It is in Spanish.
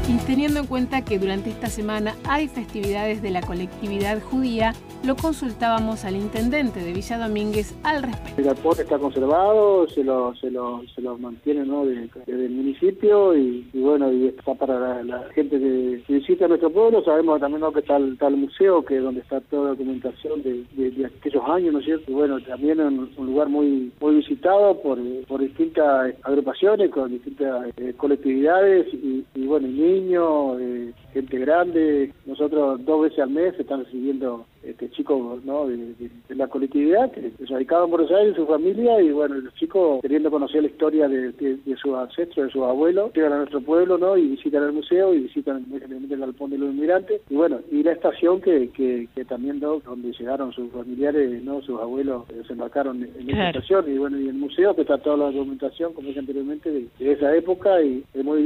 Y teniendo en cuenta que durante esta semana hay festividades de la colectividad judía, lo consultábamos al intendente de Villa Domínguez al respecto. El galpón está conservado, se lo mantiene, ¿no?, desde el municipio y bueno, y está para la gente que visita nuestro pueblo. Sabemos también, ¿no?, que está el museo, que es donde está toda la documentación de aquellos años, ¿no es cierto? Y bueno, también un lugar muy visitado por distintas agrupaciones, con distintas colectividades y bueno, niños, gente grande. Nosotros 2 veces al mes están recibiendo chicos, ¿no?, de la colectividad que se radicaban en Buenos Aires, su familia, y bueno, los chicos queriendo conocer la historia de sus ancestros, de sus abuelos, llegan a nuestro pueblo, ¿no?, y visitan el museo y visitan el galpón de los inmigrantes, y bueno, y la estación que también, ¿no?, donde llegaron sus familiares, ¿no?, sus abuelos desembarcaron en esta estación, y bueno, y el museo que está toda la documentación, como dije anteriormente, de esa época, y es muy